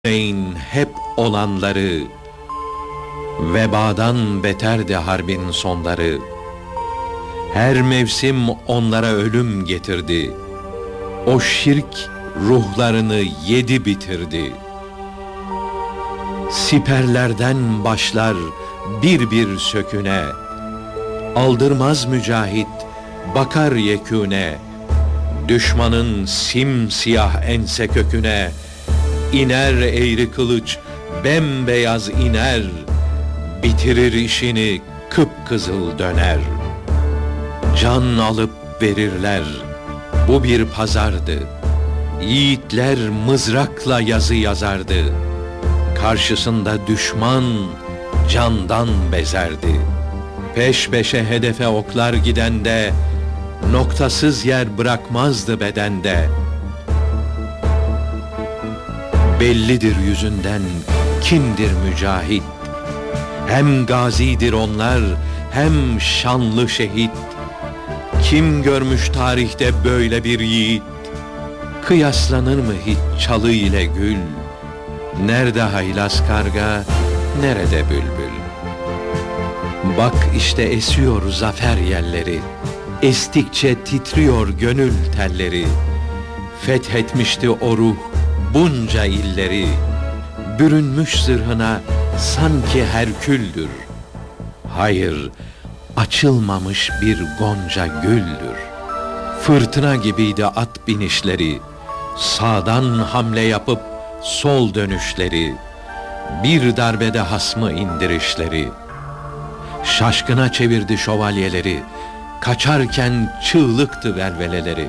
hep olanları, vebadan beterdi harbin sonları. Her mevsim onlara ölüm getirdi. O şirk ruhlarını yedi bitirdi. Siperlerden başlar bir bir söküne, aldırmaz mücahit, bakar yekûne. Düşmanın simsiyah ense köküne, iner eğri kılıç, bembeyaz iner. Bitirir işini, kıpkızıl döner. Can alıp verirler, bu bir pazardı. Yiğitler mızrakla yazı yazardı. Karşısında düşman candan bezerdi. Peş peşe hedefe oklar gidende, noktasız yer bırakmazdı bedende. Bellidir yüzünden kimdir mücahit. Hem gazidir onlar, hem şanlı şehit. Kim görmüş tarihte böyle bir yiğit? Kıyaslanır mı hiç çalı ile gül? Nerede haylaz karga, nerede bülbül? Bak işte esiyor zafer yelleri, estikçe titriyor gönül telleri. Fethetmişti o ruh bunca illeri, bürünmüş zırhına sanki Herküldür. Hayır, açılmamış bir gonca güldür. Fırtına gibiydi at binişleri, sağdan hamle yapıp sol dönüşleri, bir darbede hasmı indirişleri. Şaşkına çevirdi şövalyeleri, kaçarken çığlıktı velveleleri.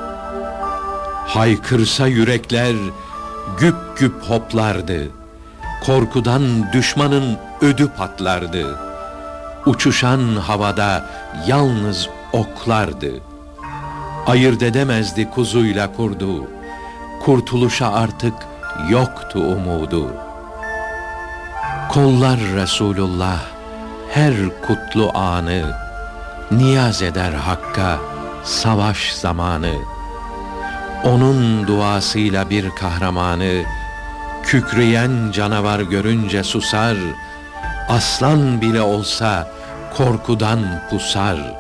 Haykırsa yürekler güp güp hoplardı. Korkudan düşmanın ödü patlardı. Uçuşan havada yalnız oklardı. Ayırt edemezdi kuzuyla kurdu. Kurtuluşa artık yoktu umudu. Kollar Resulullah her kutlu anı, niyaz eder Hakk'a savaş zamanı. Onun duasıyla bir kahramanı, kükreyen canavar görünce susar. Aslan bile olsa korkudan pusar.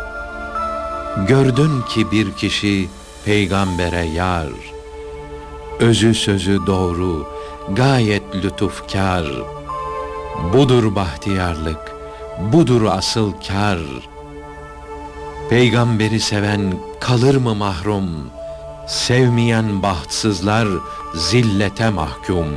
Gördün ki bir kişi peygambere yar. Özü sözü doğru, gayet lütufkar. Budur bahtiyarlık, budur asıl kâr. Peygamberi seven kalır mı mahrum? Sevmeyen bahtsızlar zillete mahkum.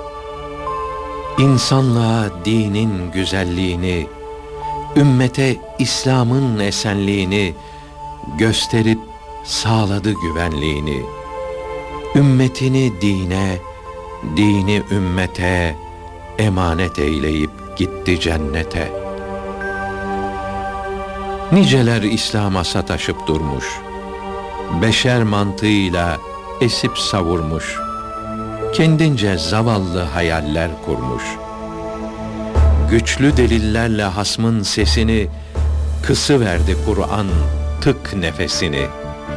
İnsanlığa dinin güzelliğini, ümmete İslam'ın esenliğini gösterip sağladı güvenliğini. Ümmetini dine, dini ümmete emanet eyleyip gitti cennete. Niceler İslam'a sataşıp durmuş, beşer mantığıyla esip savurmuş, kendince zavallı hayaller kurmuş. Güçlü delillerle hasmın sesini kısıverdi Kur'an tık nefesini.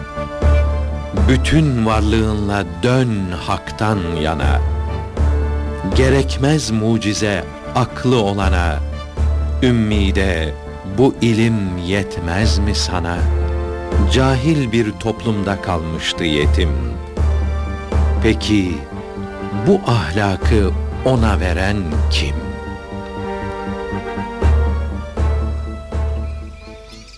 Bütün varlığınla dön haktan yana. Gerekmez mucize aklı olana. Ümmide bu ilim yetmez mi sana? Cahil bir toplumda kalmıştı yetim. Peki bu ahlakı ona veren kim?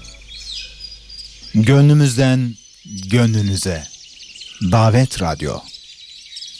Gönlümüzden gönlünüze. Davet Radyo.